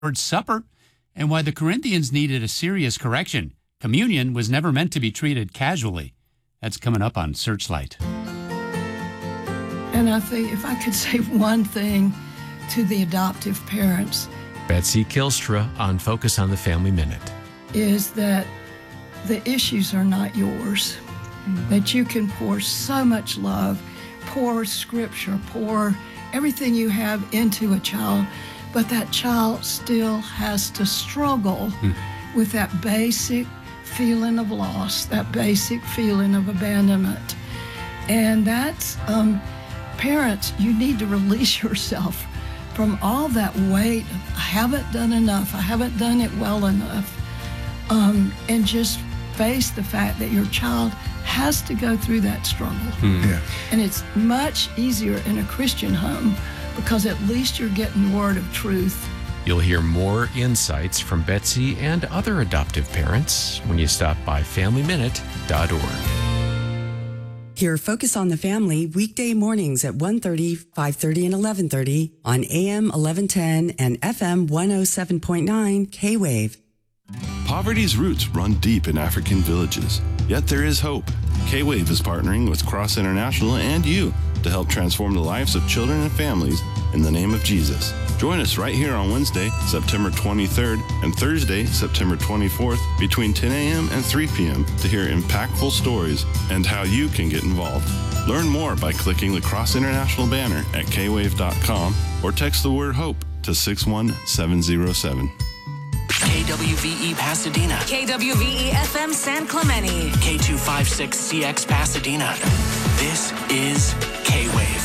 Lord's Supper and why the Corinthians needed a serious correction. Communion was never meant to be treated casually. That's coming up on Searchlight. And I think if I could say one thing to the adoptive parents, Betsy Kilstra on Focus on the Family Minute, is that the issues are not yours. That you can pour so much love, pour scripture, pour everything you have into a child, but that child still has to struggle with that basic feeling of loss, that basic feeling of abandonment. And that's, parents, you need to release yourself from all that weight of, I haven't done enough, I haven't done it well enough, and just face the fact that your child has to go through that struggle. Yeah. And it's much easier in a Christian home because at least you're getting the word of truth. You'll hear more insights from Betsy and other adoptive parents when you stop by FamilyMinute.org. Hear Focus on the Family weekday mornings at 1:30, 5:30, and 11:30 on AM 1110 and FM 107.9 K-Wave. Poverty's roots run deep in African villages, yet there is hope. K-Wave is partnering with Cross International and you to help transform the lives of children and families in the name of Jesus. Join us right here on Wednesday, September 23rd, and Thursday, September 24th, between 10 a.m. and 3 p.m. to hear impactful stories and how you can get involved. Learn more by clicking the Cross International banner at kwave.com or text the word HOPE to 61707. KWVE Pasadena. KWVE FM San Clemente. K256CX Pasadena. This is K-Wave.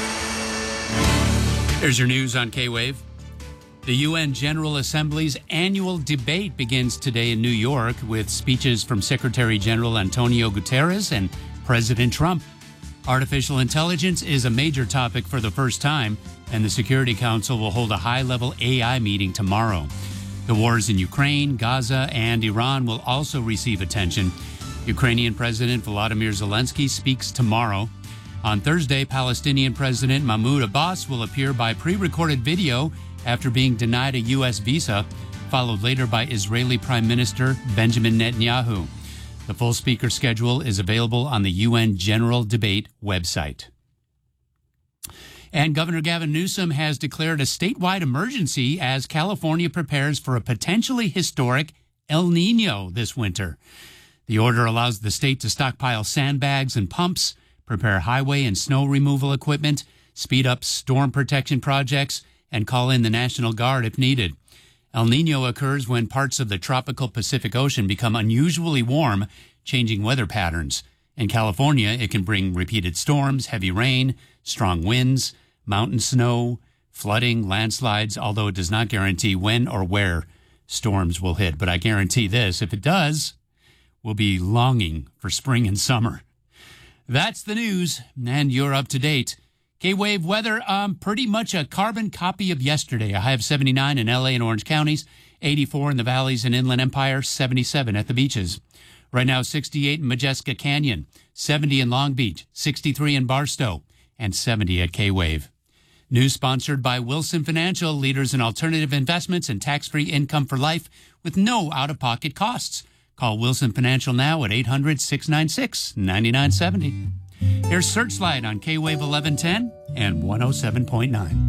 Here's your news on K-Wave. The UN General Assembly's annual debate begins today in New York with speeches from Secretary General Antonio Guterres and President Trump. Artificial intelligence is a major topic for the first time, and the Security Council will hold a high-level AI meeting tomorrow. The wars in Ukraine, Gaza, and Iran will also receive attention. Ukrainian President Volodymyr Zelensky speaks tomorrow. On Thursday, Palestinian President Mahmoud Abbas will appear by pre-recorded video after being denied a U.S. visa, followed later by Israeli Prime Minister Benjamin Netanyahu. The full speaker schedule is available on the UN General Debate website. And Governor Gavin Newsom has declared a statewide emergency as California prepares for a potentially historic El Nino this winter. The order allows the state to stockpile sandbags and pumps, prepare highway and snow removal equipment, speed up storm protection projects, and call in the National Guard if needed. El Nino occurs when parts of the tropical Pacific Ocean become unusually warm, changing weather patterns. In California, it can bring repeated storms, heavy rain, strong winds, mountain snow, flooding, landslides, although it does not guarantee when or where storms will hit. But I guarantee this, if it does, we'll be longing for spring and summer. That's the news, and you're up to date. K-Wave weather, pretty much a carbon copy of yesterday. A high of 79 in L.A. and Orange counties, 84 in the valleys and Inland Empire, 77 at the beaches. Right now, 68 in Majeska Canyon, 70 in Long Beach, 63 in Barstow, and 70 at K-Wave. News sponsored by Wilson Financial, leaders in alternative investments and tax-free income for life with no out-of-pocket costs. Call Wilson Financial now at 800-696-9970. Here's Searchlight on K-Wave 1110 and 107.9.